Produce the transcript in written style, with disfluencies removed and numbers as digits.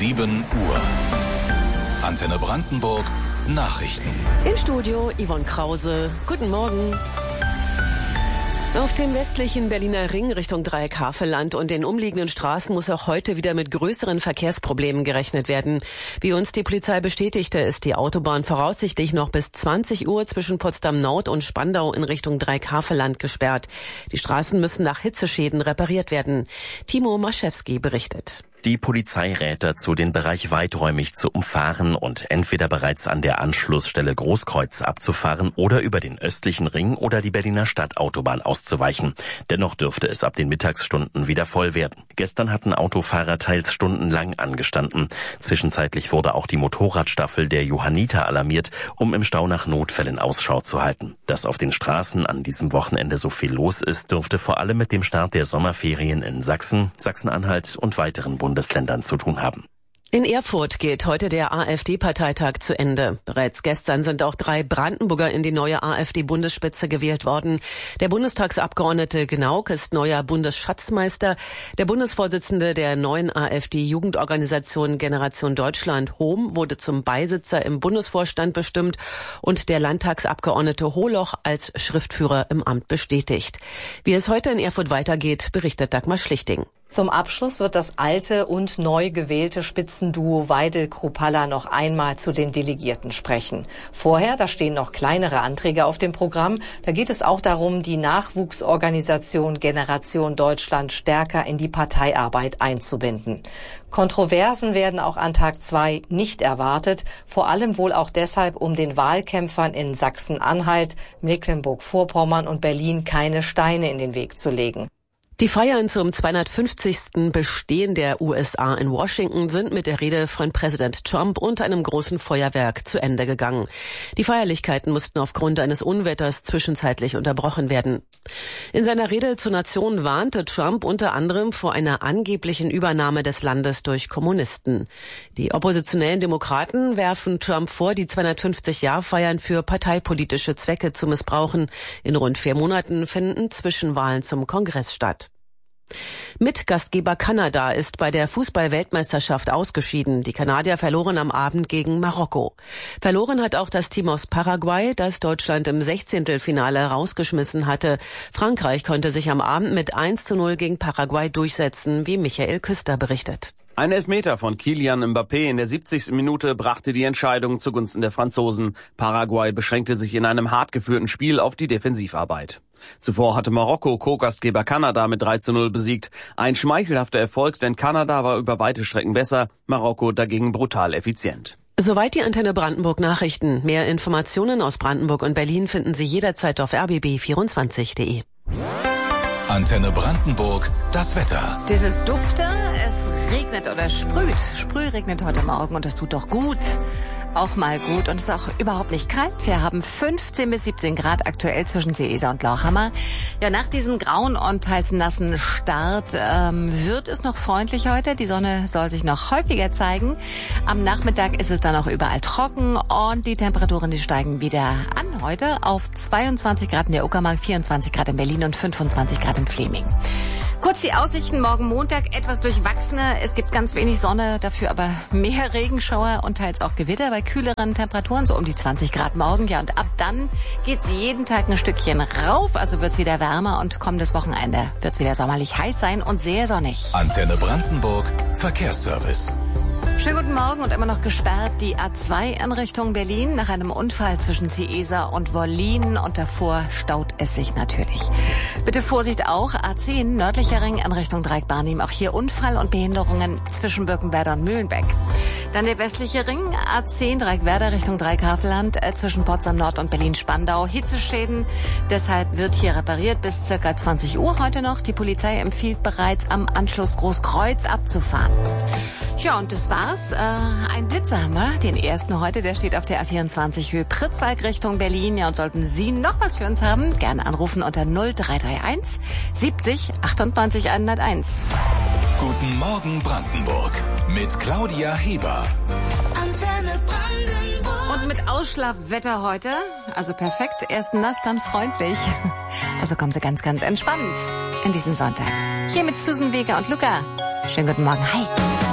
7 Uhr. Antenne Brandenburg, Nachrichten. Im Studio Yvonne Krause. Guten Morgen. Auf dem westlichen Berliner Ring Richtung Dreieck Havelland und den umliegenden Straßen muss auch heute wieder mit größeren Verkehrsproblemen gerechnet werden. Wie uns die Polizei bestätigte, ist die Autobahn voraussichtlich noch bis 20 Uhr zwischen Potsdam Nord und Spandau in Richtung Dreieck Havelland gesperrt. Die Straßen müssen nach Hitzeschäden repariert werden. Timo Maschewski berichtet. Die Polizei rät dazu, den Bereich weiträumig zu umfahren und entweder bereits an der Anschlussstelle Großkreuz abzufahren oder über den östlichen Ring oder die Berliner Stadtautobahn auszuweichen. Dennoch dürfte es ab den Mittagsstunden wieder voll werden. Gestern hatten Autofahrer teils stundenlang angestanden. Zwischenzeitlich wurde auch die Motorradstaffel der Johanniter alarmiert, um im Stau nach Notfällen Ausschau zu halten. Dass auf den Straßen an diesem Wochenende so viel los ist, dürfte vor allem mit dem Start der Sommerferien in Sachsen, Sachsen-Anhalt und weiteren Bundesländern zu tun haben. In Erfurt geht heute der AfD-Parteitag zu Ende. Bereits gestern sind auch 3 Brandenburger in die neue AfD-Bundesspitze gewählt worden. Der Bundestagsabgeordnete Gnauk ist neuer Bundesschatzmeister. Der Bundesvorsitzende der neuen AfD-Jugendorganisation Generation Deutschland, Hohm, wurde zum Beisitzer im Bundesvorstand bestimmt und der Landtagsabgeordnete Holoch als Schriftführer im Amt bestätigt. Wie es heute in Erfurt weitergeht, berichtet Dagmar Schlichting. Zum Abschluss wird das alte und neu gewählte Spitzenduo Weidel-Kruppalla noch einmal zu den Delegierten sprechen. Vorher, da stehen noch kleinere Anträge auf dem Programm. Da geht es auch darum, die Nachwuchsorganisation Generation Deutschland stärker in die Parteiarbeit einzubinden. Kontroversen werden auch an Tag 2 nicht erwartet, vor allem wohl auch deshalb, um den Wahlkämpfern in Sachsen-Anhalt, Mecklenburg-Vorpommern und Berlin keine Steine in den Weg zu legen. Die Feiern zum 250. Bestehen der USA in Washington sind mit der Rede von Präsident Trump und einem großen Feuerwerk zu Ende gegangen. Die Feierlichkeiten mussten aufgrund eines Unwetters zwischenzeitlich unterbrochen werden. In seiner Rede zur Nation warnte Trump unter anderem vor einer angeblichen Übernahme des Landes durch Kommunisten. Die oppositionellen Demokraten werfen Trump vor, die 250-Jahr-Feiern für parteipolitische Zwecke zu missbrauchen. In rund 4 Monaten finden Zwischenwahlen zum Kongress statt. Mitgastgeber Kanada ist bei der Fußball-Weltmeisterschaft ausgeschieden. Die Kanadier verloren am Abend gegen Marokko. Verloren hat auch das Team aus Paraguay, das Deutschland im 16. rausgeschmissen hatte. Frankreich konnte sich am Abend mit 1:0 gegen Paraguay durchsetzen, wie Michael Küster berichtet. Ein Elfmeter von Kylian Mbappé in der 70. Minute brachte die Entscheidung zugunsten der Franzosen. Paraguay beschränkte sich in einem hart geführten Spiel auf die Defensivarbeit. Zuvor hatte Marokko Co-Gastgeber Kanada mit 3:0 besiegt. Ein schmeichelhafter Erfolg, denn Kanada war über weite Strecken besser, Marokko dagegen brutal effizient. Soweit die Antenne Brandenburg Nachrichten. Mehr Informationen aus Brandenburg und Berlin finden Sie jederzeit auf rbb24.de. Antenne Brandenburg, das Wetter. Dieses Dufte, es regnet oder sprüht. Sprühregnet heute Morgen und das tut doch gut. Auch mal gut und es ist auch überhaupt nicht kalt. Wir haben 15 bis 17 Grad aktuell zwischen Seesa und Lauchhammer. Ja, nach diesem grauen und teils nassen Start wird es noch freundlich heute. Die Sonne soll sich noch häufiger zeigen. Am Nachmittag ist es dann auch überall trocken und die Temperaturen, die steigen wieder an heute auf 22 Grad in der Uckermark, 24 Grad in Berlin und 25 Grad in Fleming. Kurz die Aussichten, morgen Montag etwas durchwachsener. Es gibt ganz wenig Sonne, dafür aber mehr Regenschauer und teils auch Gewitter bei kühleren Temperaturen, so um die 20 Grad morgen. Ja, und ab dann geht's jeden Tag ein Stückchen rauf, also wird's wieder wärmer und kommendes Wochenende wird's wieder sommerlich heiß sein und sehr sonnig. Antenne Brandenburg, Verkehrsservice. Schönen guten Morgen und immer noch gesperrt die A2 in Richtung Berlin nach einem Unfall zwischen Ciesa und Wollin und davor staut es sich natürlich. Bitte Vorsicht auch, A10 nördlicher Ring in Richtung Dreieck-Barnim, auch hier Unfall und Behinderungen zwischen Birkenwerder und Mühlenbeck. Dann der westliche Ring, A10 Dreieck-Werder Richtung Dreieck-Havelland zwischen Potsdam Nord und Berlin-Spandau. Hitzeschäden, deshalb wird hier repariert bis ca. 20 Uhr heute noch. Die Polizei empfiehlt bereits am Anschluss Großkreuz abzufahren. Ja, und das war's. Ein Blitzer haben wir, den ersten heute, der steht auf der A24 Höhe Pritzwalk Richtung Berlin. Ja, und sollten Sie noch was für uns haben, gerne anrufen unter 0331 70 98 101. Guten Morgen Brandenburg mit Claudia Heber. Antenne Brandenburg. Und mit Ausschlafwetter heute, also perfekt, erst nass, dann freundlich. Also kommen Sie ganz, ganz entspannt in diesen Sonntag. Hier mit Susan Weger und Luca. Schönen guten Morgen, hi.